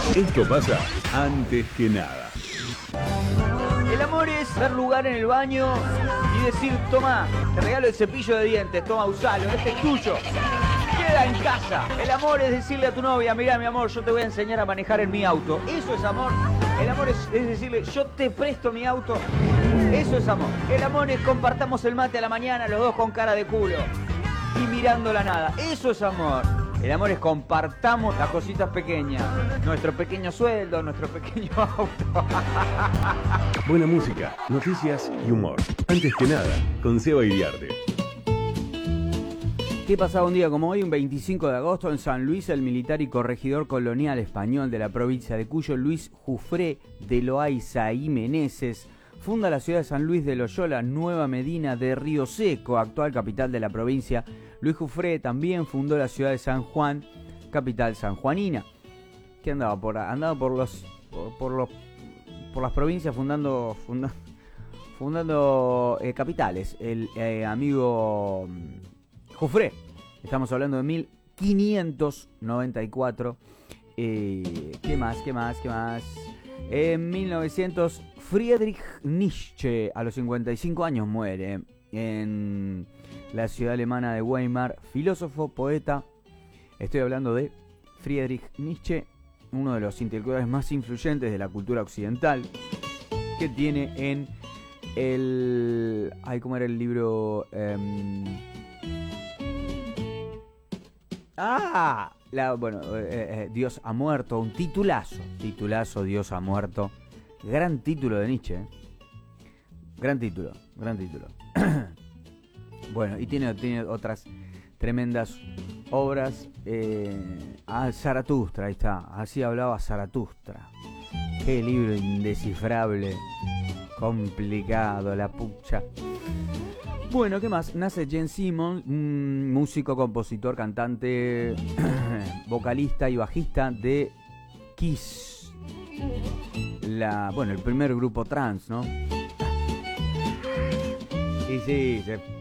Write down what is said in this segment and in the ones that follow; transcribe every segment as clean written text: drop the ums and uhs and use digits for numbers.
Esto pasa antes que nada. El amor es dar lugar en el baño y decir, toma, te regalo el cepillo de dientes, toma, usalo, este es tuyo. Queda en casa. El amor es decirle a tu novia, mira mi amor, yo te voy a enseñar a manejar en mi auto. Eso es amor. El amor es decirle, yo te presto mi auto. Eso es amor. El amor es compartamos el mate a la mañana, los dos con cara de culo y mirando la nada. Eso es amor. El amor es compartamos las cositas pequeñas. Nuestro pequeño sueldo, nuestro pequeño auto. Buena música, noticias y humor. Antes que nada, con Seba Iriarte. ¿Qué pasaba un día como hoy, un 25 de agosto, en San Luis? El militar y corregidor colonial español de la provincia de Cuyo, Luis Jufré de Loaiza y Meneses, funda la ciudad de San Luis de Loyola, Nueva Medina de Río Seco, actual capital de la provincia. Luis Jufré también fundó la ciudad de San Juan, capital sanjuanina. ¿Qué andaba? Andaba por las provincias fundando capitales. El amigo Jufré. Estamos hablando de 1594. ¿Qué más? En 1900, Friedrich Nietzsche, a los 55 años, muere en la ciudad alemana de Weimar. Filósofo, poeta. Estoy hablando de Friedrich Nietzsche, uno de los intelectuales más influyentes de la cultura occidental, que tiene en el... ¿cómo era el libro? Dios ha muerto, un titulazo, Dios ha muerto. Gran título de Nietzsche, ¿eh? Gran título. Bueno, y tiene otras tremendas obras. Zaratustra, ahí está, así hablaba Zaratustra. Qué libro indescifrable, complicado, la pucha. Bueno, ¿qué más? Nace Gene Simmons, un músico, compositor, cantante, vocalista y bajista de Kiss. El primer grupo trans, ¿no? Y sí,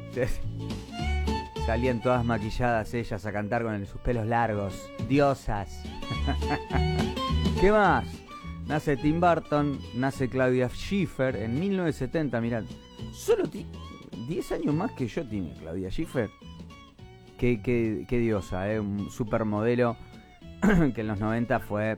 salían todas maquilladas ellas a cantar con sus pelos largos. Diosas. ¿Qué más? Nace Tim Burton, nace Claudia Schiffer en 1970, mirad. Solo 10 años más que yo tiene Claudia Schiffer. Qué diosa, un supermodelo que en los 90 fue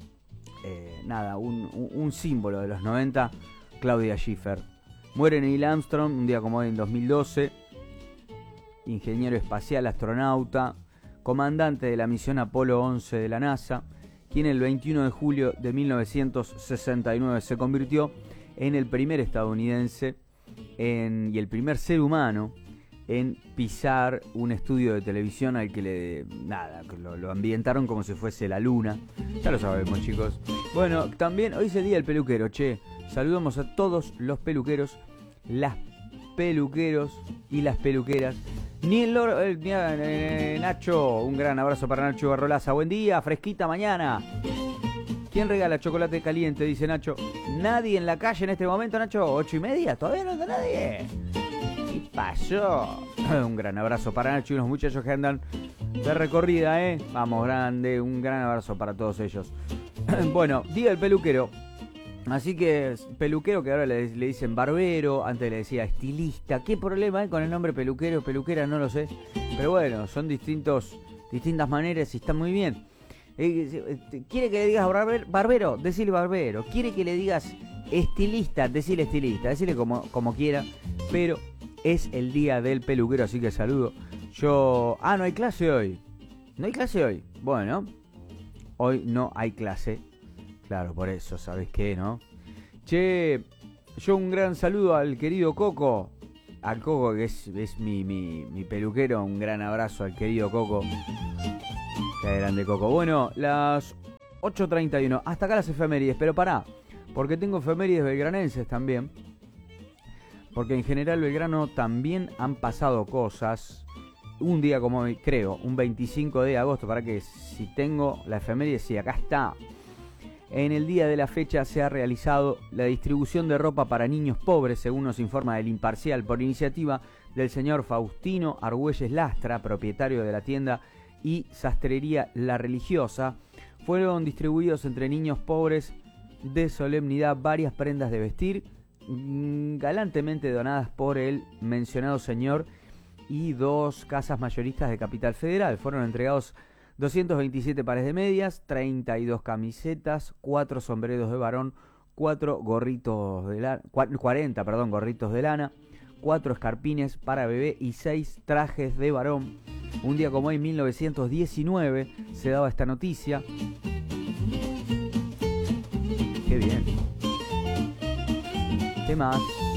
un símbolo de los 90, Claudia Schiffer. Muere Neil Armstrong un día como hoy en 2012, ingeniero espacial, astronauta, comandante de la misión Apolo 11 de la NASA, quien el 21 de julio de 1969 se convirtió en el primer estadounidense y el primer ser humano en pisar un estudio de televisión al que lo ambientaron como si fuese la luna. Ya lo sabemos, chicos. Bueno, también hoy es el día del peluquero, che. Saludamos a todos los peluqueros, las peluqueros y las peluqueras. Nacho, un gran abrazo para Nacho Barrolaza. Buen día, fresquita mañana. ¿Quién regala chocolate caliente? Dice Nacho. Nadie en la calle en este momento, Nacho. 8:30, todavía no está nadie. ¿Qué pasó? Un gran abrazo para Nacho y los muchachos que andan de recorrida, Vamos, grande, un gran abrazo para todos ellos. Bueno, día del peluquero. Así que peluquero, que ahora le dicen barbero, antes le decía estilista. ¿Qué problema hay con el nombre peluquero, peluquera? No lo sé. Pero bueno, son distintas maneras y está muy bien. ¿Quiere que le digas barbero? Decile barbero. ¿Quiere que le digas estilista? Decile estilista. Decile como quiera. Pero es el día del peluquero, así que saludo. No hay clase hoy. ¿No hay clase hoy? Bueno, hoy no hay clase. Claro, por eso, ¿sabes qué, no? Che, yo un gran saludo al querido Coco. Al Coco, que es mi peluquero. Un gran abrazo al querido Coco. Qué grande, Coco. Bueno, las 8:31. Hasta acá las efemérides, pero pará. Porque tengo efemérides belgranenses también. Porque en general Belgrano también han pasado cosas. Un día como hoy, creo, un 25 de agosto. Para que si tengo la efeméride, sí, acá está. En el día de la fecha se ha realizado la distribución de ropa para niños pobres, según nos informa El Imparcial, por iniciativa del señor Faustino Argüelles Lastra, propietario de la tienda y sastrería La Religiosa, fueron distribuidos entre niños pobres de solemnidad varias prendas de vestir, galantemente donadas por el mencionado señor, y 2 casas mayoristas de Capital Federal. Fueron entregados 227 pares de medias, 32 camisetas, 4 sombreros de varón, 40 gorritos de lana, 4 escarpines para bebé y 6 trajes de varón. Un día como hoy, en 1919, se daba esta noticia. Qué bien. ¿Qué más?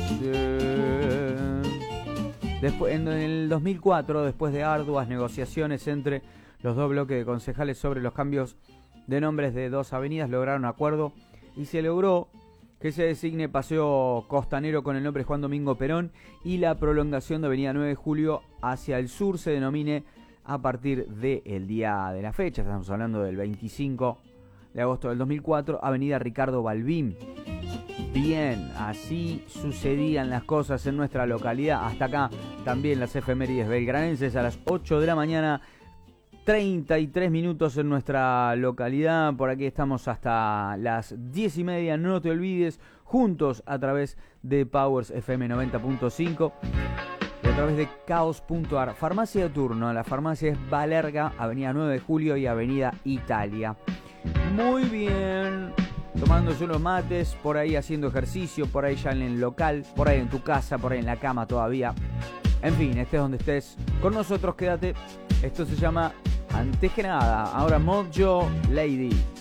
Después, en el 2004, después de arduas negociaciones entre los 2 bloques de concejales sobre los cambios de nombres de 2 avenidas, lograron un acuerdo y se logró que se designe Paseo Costanero con el nombre Juan Domingo Perón, y la prolongación de Avenida 9 de Julio hacia el sur se denomine a partir del día de la fecha. Estamos hablando del 25 de agosto del 2004, Avenida Ricardo Balbín. Bien, así sucedían las cosas en nuestra localidad. Hasta acá también las efemérides belgranenses a las 8 de la mañana, 33 minutos en nuestra localidad. Por aquí estamos hasta las 10:30. No te olvides, juntos a través de Powers FM 90.5 y a través de Caos.ar. Farmacia de turno, la farmacia es Balerga, Avenida 9 de Julio y Avenida Italia. Muy bien, tomándose unos mates, por ahí haciendo ejercicio, por ahí ya en el local, por ahí en tu casa, por ahí en la cama todavía. En fin, estés donde estés, con nosotros quédate. Esto se llama Antes que nada. Ahora Mojo Lady.